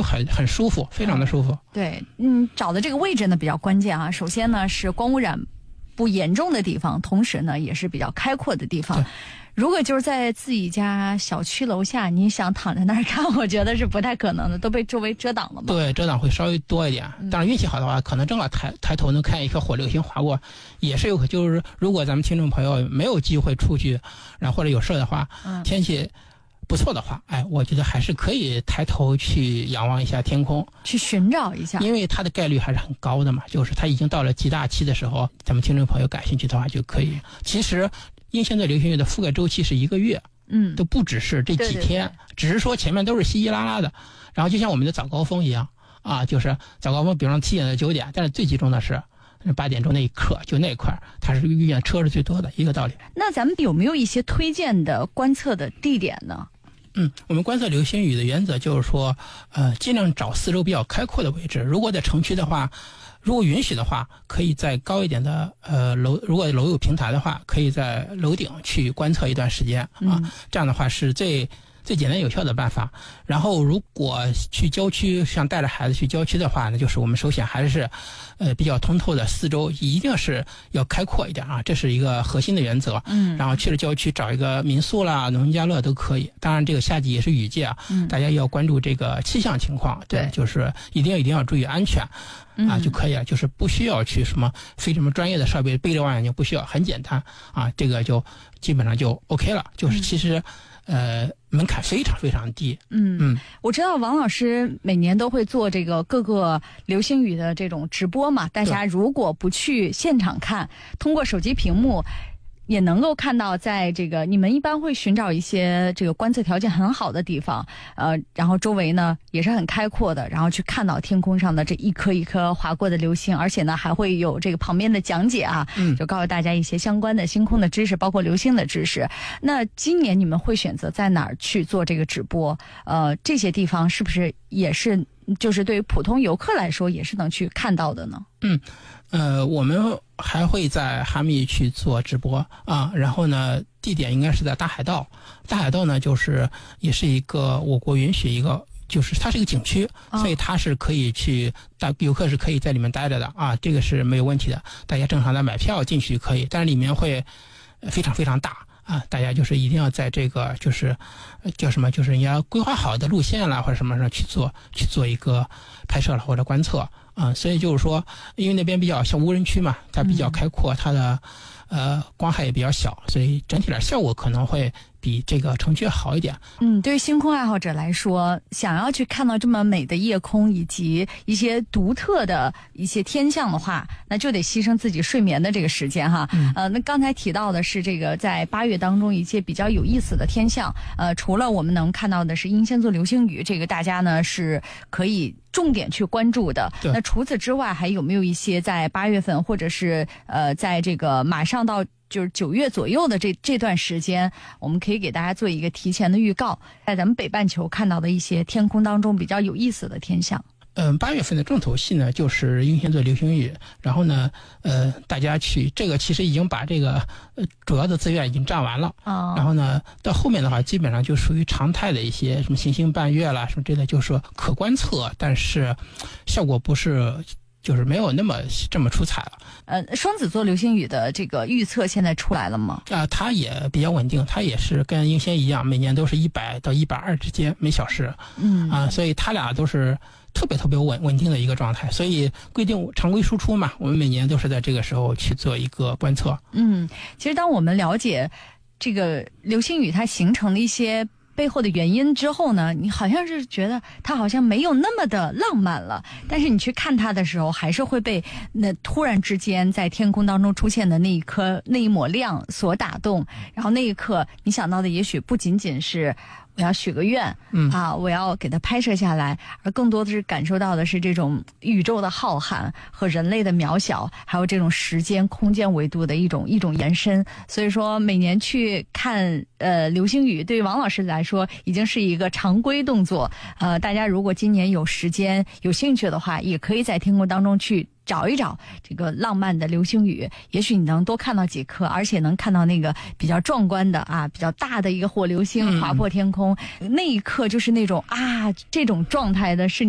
就很舒服，非常的舒服。 对，找的这个位置呢比较关键啊。首先呢是光污染不严重的地方，同时呢也是比较开阔的地方。如果就是在自己家小区楼下，你想躺在那儿看，我觉得是不太可能的，都被周围遮挡了嘛。 对，遮挡会稍微多一点。当然运气好的话，可能正好抬头能看一颗火流星划过，也是有可。就是如果咱们听众朋友没有机会出去，然后或者有事的话，天气不错的话，我觉得还是可以抬头去仰望一下天空， 去寻找一下， 因为它的概率还是很高的嘛。就是它已经到了极大期的时候，咱们听众朋友感兴趣的话就可以。其实英仙座流星雨的覆盖周期是1个月，都不只是这几天，对，只是说前面都是稀稀拉拉的。然后就像我们的早高峰一样啊，就是早高峰，比方说7点到9点，但是最集中的是8点钟那一刻，就那一块它是遇见车是最多的一个道理。 那咱们有没有一些推荐的观测的地点呢？ 我们观测流星雨的原则就是说，尽量找四周比较开阔的位置。如果在城区的话，如果允许的话，可以在高一点的楼，如果楼有平台的话，可以在楼顶去观测一段时间啊。这样的话是最简单有效的办法。然后如果去郊区，像带着孩子去郊区的话呢，就是我们首选还是比较通透的四周，一定是要开阔一点啊，这是一个核心的原则。然后去了郊区找一个民宿啦、农家乐都可以。当然这个夏季也是雨季啊，大家要关注这个气象情况，对，就是一定要注意安全啊就可以了，就是不需要去什么非什么专业的设备，背着望远镜不需要，很简单啊，这个就基本上就 OK 了。就是其实门槛非常非常低。 我知道王老师每年都会做这个各个流星雨的这种直播嘛，大家如果不去现场看，通过手机屏幕也能够看到，在这个你们一般会寻找一些这个观测条件很好的地方，然后周围呢也是很开阔的，然后去看到天空上的这一颗一颗划过的流星，而且呢还会有这个旁边的讲解啊，就告诉大家一些相关的星空的知识，包括流星的知识。那今年你们会选择在哪儿去做这个直播？这些地方是不是也是就是对于普通游客来说也是能去看到的呢？ 我们还会在哈密去做直播啊，然后呢，地点应该是在大海道。大海道呢，就是也是一个我国允许一个，就是它是一个景区，所以它是可以去，游客是可以在里面待着的啊，这个是没有问题的。大家正常的买票进去可以，但是里面会非常非常大啊，大家就是一定要在这个就是叫什么，就是你要规划好的路线啦或者什么上去做一个拍摄了或者观测。所以就是说，因为那边比较像无人区嘛，它比较开阔，它的光害也比较小，所以整体的效果可能会比这个城区好一点。 对于星空爱好者来说，想要去看到这么美的夜空以及一些独特的一些天象的话，那就得牺牲自己睡眠的这个时间哈。那刚才提到的是这个在8月当中一些比较有意思的天象，除了我们能看到的是英仙座流星雨，这个大家呢是可以重点去关注的。那除此之外，还有没有一些在8月份或者是在这个马上到就是9月左右的这段时间，我们可以给大家做一个提前的预告，在咱们北半球看到的一些天空当中比较有意思的天象。 8月份的重头戏呢，就是英仙座流星雨。然后呢，大家去这个其实已经把这个主要的资源已经占完了。然后呢，到后面的话，基本上就属于常态的一些什么行星伴月啦，什么之类的，就是说可观测，但是效果不是。就是没有这么出彩了。 双子座流星雨的这个预测现在出来了吗？ 它也比较稳定，它也是跟英仙一样，每年都是100到120之间每小时。所以它俩都是特别特别稳定的一个状态，所以规定常规输出嘛，我们每年都是在这个时候去做一个观测。 其实当我们了解这个流星雨它形成的一些背后的原因之后呢，你好像是觉得它好像没有那么的浪漫了，但是你去看它的时候，还是会被那突然之间在天空当中出现的那一抹亮所打动，然后那一刻你想到的也许不仅仅是我要许个愿，我要给它拍摄下来，而更多的是感受到的是这种宇宙的浩瀚和人类的渺小，还有这种时间空间维度的一种延伸。所以说每年去看流星雨对于王老师来说已经是一个常规动作。大家如果今年有时间有兴趣的话，也可以在天空当中去找一找这个浪漫的流星雨，也许你能多看到几颗，而且能看到那个比较壮观的比较大的一个火流星划破天空，那一刻就是那种这种状态的是